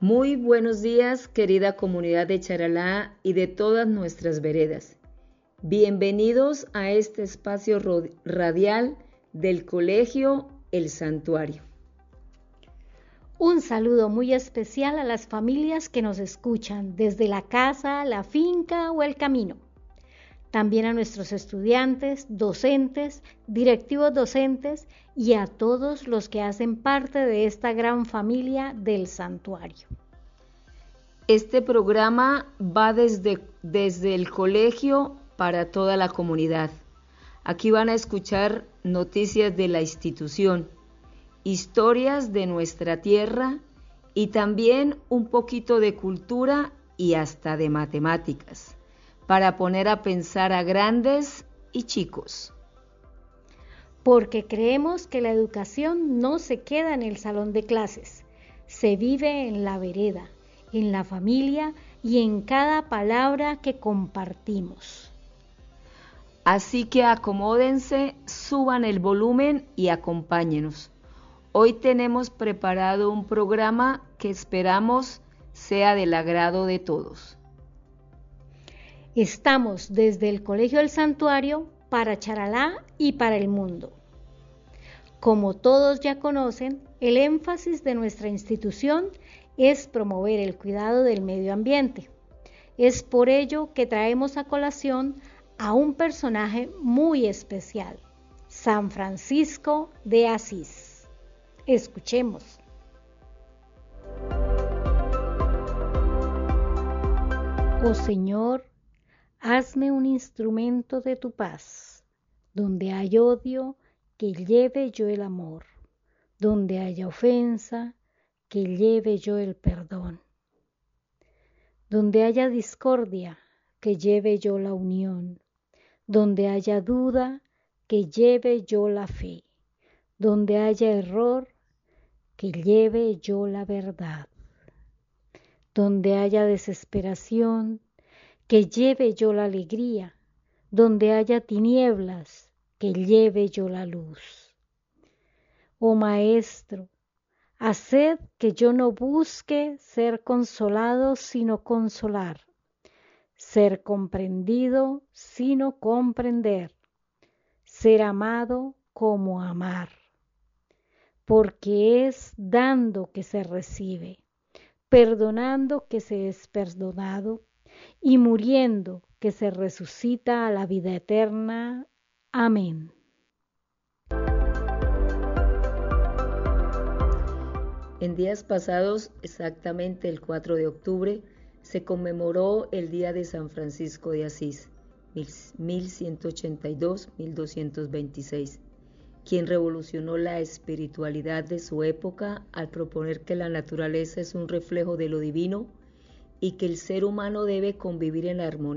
Muy buenos días, querida comunidad de Charalá y de todas nuestras veredas. Bienvenidos a este espacio radial del Colegio El Santuario. Un saludo muy especial a las familias que nos escuchan desde la casa, la finca o el camino. También a nuestros estudiantes, docentes, directivos docentes y a todos los que hacen parte de esta gran familia del santuario. Este programa va desde el colegio para toda la comunidad. Aquí van a escuchar noticias de la institución, historias de nuestra tierra y también un poquito de cultura y hasta de matemáticas, para poner a pensar a grandes y chicos. Porque creemos que la educación no se queda en el salón de clases, se vive en la vereda, en la familia y en cada palabra que compartimos. Así que acomódense, suban el volumen y acompáñenos. Hoy tenemos preparado un programa que esperamos sea del agrado de todos. Estamos desde el Colegio del Santuario para Charalá y para el mundo. Como todos ya conocen, el énfasis de nuestra institución es promover el cuidado del medio ambiente. Es por ello que traemos a colación a un personaje muy especial, San Francisco de Asís. Escuchemos. Oh Señor, hazme un instrumento de tu paz. Donde hay odio, que lleve yo el amor. Donde haya ofensa, que lleve yo el perdón. Donde haya discordia, que lleve yo la unión. Donde haya duda, que lleve yo la fe. Donde haya error, que lleve yo la verdad. Donde haya desesperación, que lleve yo la alegría. Donde haya tinieblas, que lleve yo la luz. Oh Maestro, haced que yo no busque ser consolado, sino consolar, ser comprendido, sino comprender, ser amado como amar, porque es dando que se recibe, perdonando que se es perdonado y muriendo que se resucita a la vida eterna. Amén. En días pasados, exactamente el 4 de octubre, se conmemoró el Día de San Francisco de Asís, 1182-1226, quien revolucionó la espiritualidad de su época al proponer que la naturaleza es un reflejo de lo divino y que el ser humano debe convivir en armonía